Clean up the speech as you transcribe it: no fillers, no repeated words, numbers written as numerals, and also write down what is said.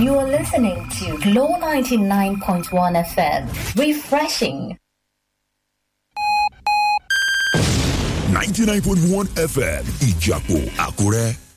You are listening to Glow 99.1 FM. Refreshing. 99.1 FM Ìjàpọ̀ Àkúrẹ́.